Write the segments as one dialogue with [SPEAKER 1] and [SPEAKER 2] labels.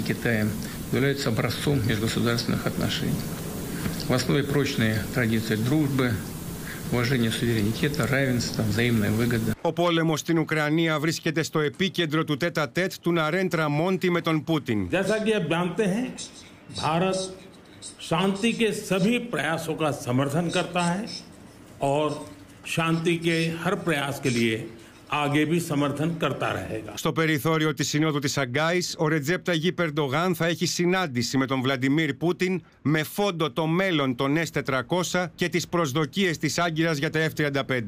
[SPEAKER 1] Китаем являются образцом межгосударственных отношений. В основе прочные традиции дружбы, уважение суверенитета, равенства, взаимная выгода.
[SPEAKER 2] Ο πόλεμος στην Ουκρανία βρίσκεται στο επίκεντρο του τέτα-τέτ του Ναρέντρα Μόντι με τον Πούτιν.
[SPEAKER 3] जैसा कि आप जानते हैं, भारत शांति के सभी प्रयासों का समर्थन करता है और शांति के हर प्रयास के लिए आगे भी समर्थन करता रहेगा.
[SPEAKER 2] Στο περιθώριο της Συνόδου της Σαγκάης, ο Ρετζέπ Ταγιίπ Ερντογάν θα έχει συνάντηση με τον Βλαντιμίρ Πούτιν με φόντο το μέλλον των S-400 και τις προσδοκίες της Άγκυρας για τα F-35.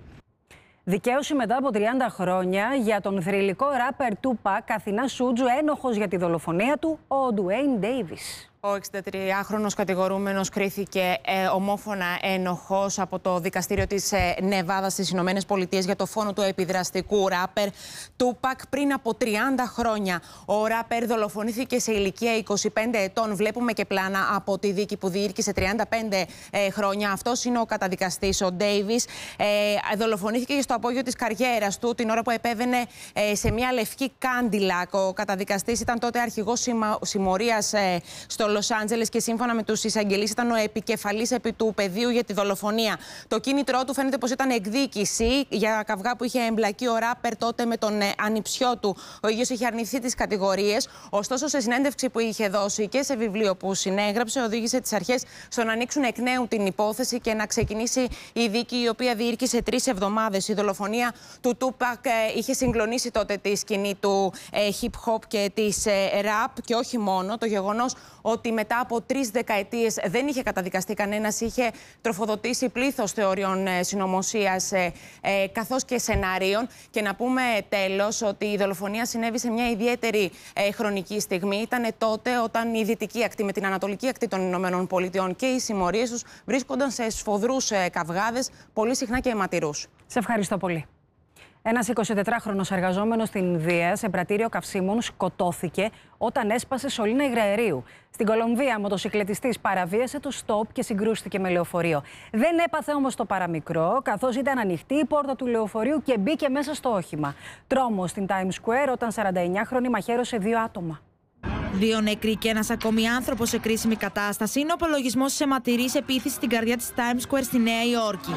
[SPEAKER 4] Δικαίωση μετά από 30 χρόνια για τον θρυλικό ράπερ Τούπακ Αθηνά Σούτζου, ένοχος για τη δολοφονία του, ο Ντουέιν Ντέιβις.
[SPEAKER 5] Ο 63χρονος κατηγορούμενος κρίθηκε ομόφωνα ένοχος από το δικαστήριο της Νεβάδας στις Ηνωμένες Πολιτείες για το φόνο του επιδραστικού ράπερ Τούπακ πριν από 30 χρόνια. Ο ράπερ δολοφονήθηκε σε ηλικία 25 ετών. Βλέπουμε και πλάνα από τη δίκη που διήρκησε 35 χρόνια. Αυτός είναι ο καταδικαστής, ο Ντέιβις. Δολοφονήθηκε στο απόγειο της καριέρας του την ώρα που επέβαινε σε μια λευκή Κάντιλακ. Ο καταδικαστής ήταν τότε αρχηγός συμμορίας στο Λος Άντζελες και σύμφωνα με τους εισαγγελείς ήταν ο επικεφαλής επί του πεδίου για τη δολοφονία. Το κίνητρό του φαίνεται πως ήταν εκδίκηση για καυγά που είχε εμπλακεί ο ράπερ τότε με τον ανιψιό του. Ο ίδιος είχε αρνηθεί τις κατηγορίες, ωστόσο σε συνέντευξη που είχε δώσει και σε βιβλίο που συνέγραψε, οδήγησε τις αρχές στο να ανοίξουν εκ νέου την υπόθεση και να ξεκινήσει η δίκη, η οποία διήρκησε 3 εβδομάδες. Η δολοφονία του Τούπακ είχε συγκλονίσει τότε τη σκηνή του hip hop και της rap, και όχι μόνο. Το γεγονός ότι μετά από 3 δεκαετίες δεν είχε καταδικαστεί κανένας, είχε τροφοδοτήσει πλήθος θεωριών συνωμοσίας καθώς και σενάριων. Και να πούμε τέλος ότι η δολοφονία συνέβη σε μια ιδιαίτερη χρονική στιγμή. Ήταν τότε όταν η δυτική ακτή με την ανατολική ακτή των Ηνωμένων Πολιτειών και οι συμμορίες τους βρίσκονταν σε σφοδρούς καυγάδες, πολύ συχνά και αιματηρούς.
[SPEAKER 4] Σε ευχαριστώ πολύ. Ένας 24χρονος εργαζόμενος στην Ινδία σε πρατήριο καυσίμων σκοτώθηκε όταν έσπασε σωλήνα υγραερίου. Στην Κολομβία, μοτοσικλετιστής παραβίασε το στοπ και συγκρούστηκε με λεωφορείο. Δεν έπαθε όμως το παραμικρό, καθώς ήταν ανοιχτή η πόρτα του λεωφορείου και μπήκε μέσα στο όχημα. Τρόμος στην Times Square όταν 49χρονη μαχαίρωσε 2 άτομα.
[SPEAKER 6] 2 νεκροί και ένας ακόμη άνθρωπος σε κρίσιμη κατάσταση είναι ο απολογισμός της αιματηρής επίθεσης στην καρδιά της Times Square στη Νέα Υόρκη.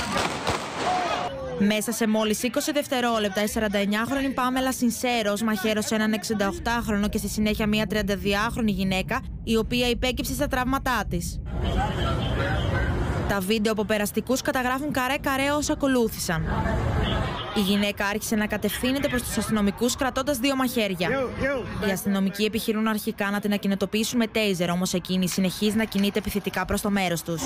[SPEAKER 6] Μέσα σε μόλις 20 δευτερόλεπτα, η 49χρονη Πάμελα Σινσέρος μαχαίρωσε έναν 68χρονο και στη συνέχεια μια 32χρονη γυναίκα, η οποία υπέκυψε στα τραύματά της. Τα βίντεο από περαστικούς καταγράφουν καρέ-καρέ όσα ακολούθησαν. Η γυναίκα άρχισε να κατευθύνεται προς τους αστυνομικούς κρατώντας 2 μαχαίρια. Οι αστυνομικοί επιχειρούν αρχικά να την ακινητοποιήσουν με τέιζερ, όμως εκείνη συνεχίζει να κινείται επιθετικά προς το μέρος τους.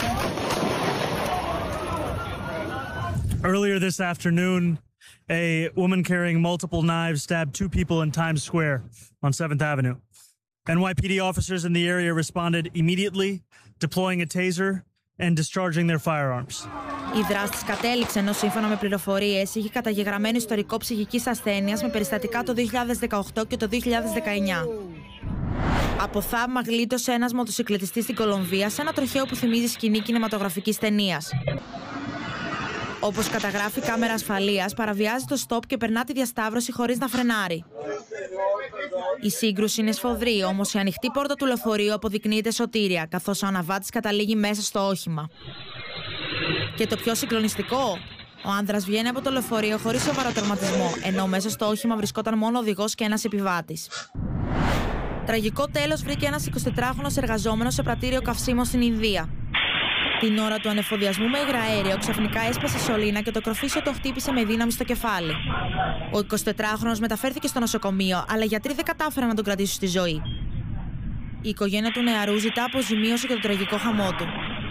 [SPEAKER 7] Earlier this afternoon, a woman carrying multiple knives stabbed 2 people in Times Square on 7th Avenue. NYPD officers in the area responded immediately, deploying a taser and discharging their firearms.
[SPEAKER 6] Οι δράστης κατέληξε ενώ σύμφωνα με πληροφορίες είχε καταγεγραμμένο ιστορικό ψυχικής ασθένειας με περιστατικά το 2018 και το 2019. Από θαύμα γλίτωσε ένας μοτοσικλετιστής στην Κολομβία σε ένα τροχαίο που θυμίζει σκηνή κινηματογραφικής ταινίας. Όπως καταγράφει η κάμερα ασφαλείας, παραβιάζει το στοπ και περνά τη διασταύρωση χωρίς να φρενάρει. Η σύγκρουση είναι σφοδρή, όμως η ανοιχτή πόρτα του λεωφορείου αποδεικνύεται σωτήρια, καθώς ο αναβάτης καταλήγει μέσα στο όχημα. Και το πιο συγκλονιστικό, ο άνδρας βγαίνει από το λεωφορείο χωρίς σοβαρό τραυματισμό, ενώ μέσα στο όχημα βρισκόταν μόνο οδηγός και ένας επιβάτης. Τραγικό τέλος βρήκε ένας 24χρονος εργαζόμενος σε πρατήριο καυσίμων στην Ινδία. Την ώρα του ανεφοδιασμού με υγραέριο, ξαφνικά έσπασε σωλήνα και το κροφίσιο το χτύπησε με δύναμη στο κεφάλι. Ο 24χρονος μεταφέρθηκε στο νοσοκομείο, αλλά οι γιατροί δεν κατάφεραν να τον κρατήσουν στη ζωή. Η οικογένεια του νεαρού ζητά αποζημίωση για το τραγικό χαμό του.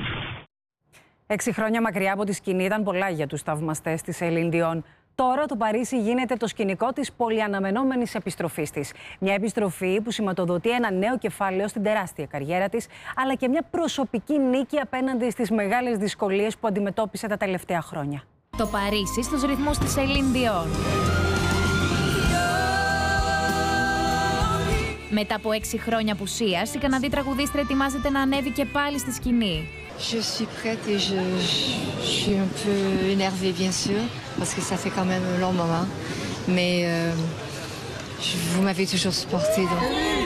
[SPEAKER 4] 6 χρόνια μακριά από τη σκηνή ήταν πολλά για τους θαυμαστές της Celine Dion. Τώρα το Παρίσι γίνεται το σκηνικό της πολυαναμενόμενης επιστροφής της. Μια επιστροφή που σηματοδοτεί ένα νέο κεφάλαιο στην τεράστια καριέρα της, αλλά και μια προσωπική νίκη απέναντι στις μεγάλες δυσκολίες που αντιμετώπισε τα τελευταία χρόνια.
[SPEAKER 8] Το Παρίσι στους ρυθμούς της Celine Dion. Μετά από 6 χρόνια απουσίας, η Καναδή τραγουδίστρια ετοιμάζεται να ανέβει και πάλι στη σκηνή.
[SPEAKER 9] Je suis prête et je suis un peu énervée, bien sûr, parce que ça fait quand même un long moment. Mais vous m'avez toujours supportée, donc